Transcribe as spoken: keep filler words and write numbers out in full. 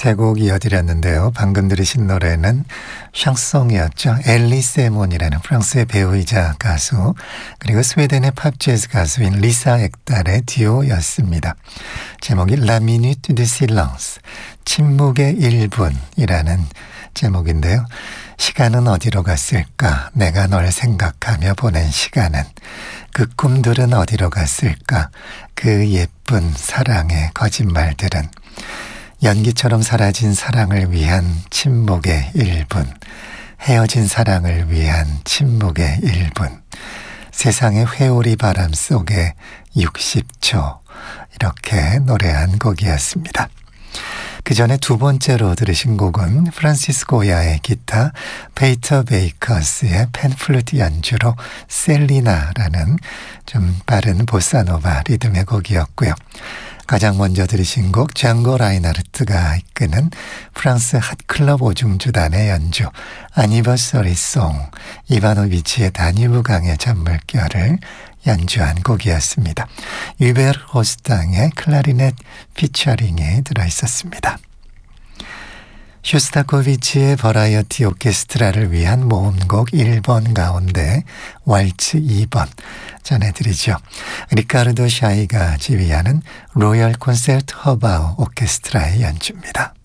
세 곡 이어드렸는데요. 방금 들으신 노래는 샹송이었죠. 엘리 세몬이라는 프랑스의 배우이자 가수, 그리고 스웨덴의 팝 재즈 가수인 리사 엑달의 듀오였습니다. 제목이 La Minute de Silence, 침묵의 일 분이라는 제목인데요. 시간은 어디로 갔을까? 내가 널 생각하며 보낸 시간은. 그 꿈들은 어디로 갔을까? 그 예쁜 사랑의 거짓말들은. 연기처럼 사라진 사랑을 위한 침묵의 일 분, 헤어진 사랑을 위한 침묵의 일 분, 세상의 회오리 바람 속에 육십 초, 이렇게 노래한 곡이었습니다. 그 전에 두 번째로 들으신 곡은 프란시스 고야의 기타, 페이터 베이커스의 펜플루트 연주로 셀리나라는 좀 빠른 보사노바 리듬의 곡이었고요. 가장 먼저 들으신 곡 장고 라인하르트가 이끄는 프랑스 핫클럽 오중주단의 연주 아니버서리 송, 이바노비치의 다뉴브 강의 잔물결을 연주한 곡이었습니다. 유베르 호스탕의 클라리넷 피처링이 들어있었습니다. 쇼스타코비치의 버라이어티 오케스트라를 위한 모음곡 일 번 가운데 왈츠 이 번 전해드리죠. 리카르도 샤이가 지휘하는 로열 콘세르트 허바우 오케스트라의 연주입니다.